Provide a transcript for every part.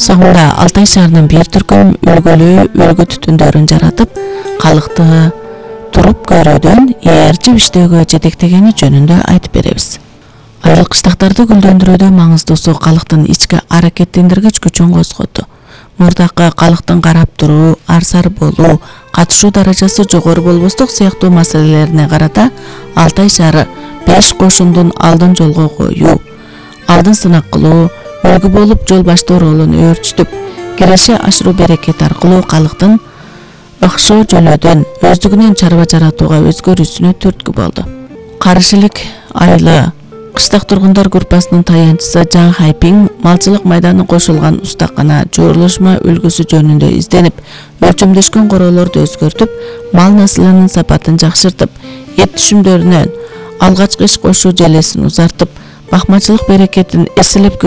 Соңында Алтай шаарынын бир түркүм өлгө түтүндөрүн жаратып, калыкты туруп көрүүдөн ээрчип иштөөгө жетектегени жөнүндө айтып беребиз. Айыл кыштактарды гүлдөндүрүүдө маңыздуусу калктын ички аракеттендиргич күчүн козготу. Мурдакы калктын карап туруу, арсар болуу, катышуу даражасы жогору болбостук сыяктуу маселелерине карата Алтай шаары 5 кошундун алдын жолго коюу, алдын сынак кылуу, үлгү болуп жол баштоо ролун өөрчүтүп, киреше ашыруу берекети аркылуу калктын ыкшоо жөнөдөн өздүгүнөн чарба жаратууга өзгөрүүсүнө түрткү болду. Карышылык айылы кыштак тургундар группасынын таянчысы Жан Хайпин малчылык майданы кошулган устакана жуурулушма үлгүсү жөнүндө изденип, өлчөмдөшкөн короолорду өзгөртүп, мал наслынын сапатын жакшыртып, эт түшүмдөрүнөн алгачкы иш кошуу желесин узартып, бакмачылык берекетин эселеп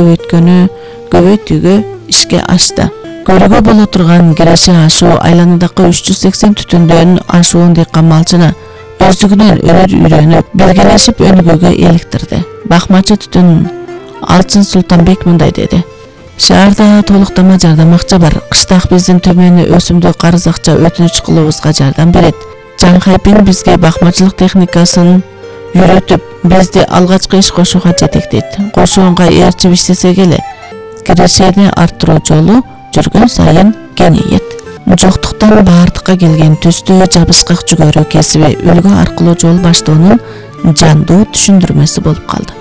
көбөйтүүгө ишке ашты. Көрүүгө боло турган киреше ашуу айланадагы 380 түтүндөн ашуун дыйкан малчыны өздүгүнөн үйрөнүп, биргелешип өнүгүүгө иликтирди. Бакмачы түтүн Алчын Султанбек мындай деди: Шаарда толуктама жардам акча бар. Кыштак биздин төмөнү өсүмдүк карыз акча өтүнүч кылуубузга жардам берет. Жан Хайпин бизге бакмачылык техникасын үйрөтүп, бизди алгачкы иш кошууга жетектейт. Кошуунга ээрчип иштесек эле, кирешени арттыруу жолу жүргөн сайын кеңейет. Жоктуктан баардыкка келген түстүү жабышкак жүгөрү кесиби үлгү аркылуу жол баштоонун жандуу түшүндүрмөсү болуп калды.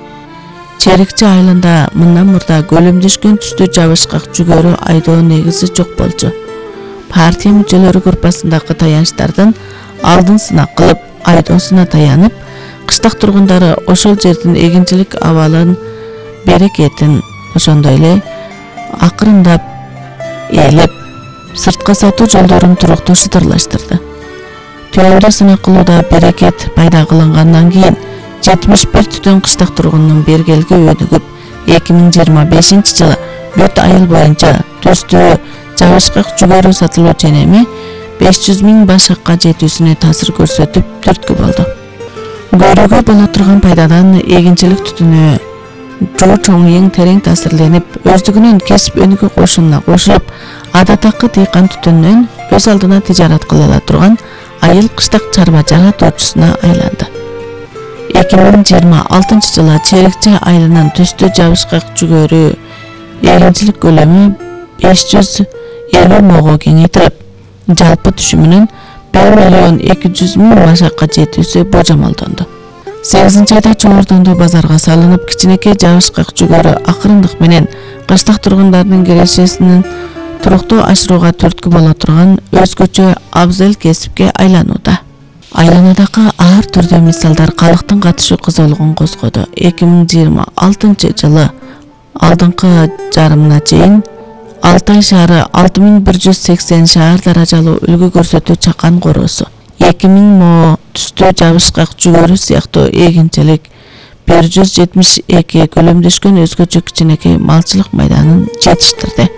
Черекчи айылында мындан мурда көлөмдөшкөн түстүү жабышкак жүгөрү айдоо негизи жок болчу. Партия мүчөлөрү группасындагы таянчтардын алдын сынак кылып, айдоосуна таянып, кыштак тургундары ошол жердин эгинчилик абалын, берекетин, ошондой эле акырындап ээлеп, сыртка сатуу жолдорун туруктуу шытырлаштырды. Түйүндө сынак кылууда берекет пайда кылынгандан кийин 71 түтүн кыштак тургунунун бергелги өнүгүп, 2025 жылы бүт айыл боюнча түстүү жабышкак жүгөрү сатылуу ченеми 500 000 башакка жетүүсүнө таасир көрсөтүп түрткү болду. Көрүүгө боло турган пайдадан эгинчилик түтүнү жоо чоңуң терең таасирленип, өздүгүнүн кесип өнүгүү кошунуна кошулуп, адаттагы дыйкан түтүнүнөн өз алдына тижарат кыла ала турган айыл кыштак чарба жаратуучусуна айланды. 2026 жылы Черекчи айылынын түстүү жабышкак жүгөрү эгинчилик көлөмү 550 мого кеңейтилип, жалпы түшүмүнүн 1.200.000 башакка жетүүсү божомолдонду. 8-айда чоңордондо базарга салынып, кичинекей жабышкак жүгөрү акырындык менен кыштак тургундардын кирешесинин туруктуу ашырууга түрткү боло турган өзгөчө абзел кесипке айланууда. Айланадагы ар түрдүү мисалдар калктын катышуу кызуулугун козгоду. 2026 жылы алдыңкы жарымына чейин Алтай шаары 6180 шаар даражалуу үлгү көрсөтүү чакан короосу, 2000 мо түстүү жабышкак жүгөрү сыяктуу эгинчилик, 172 көлөмдөшкөн өзгөчө кичинекей малчылык майданын жетиштирди.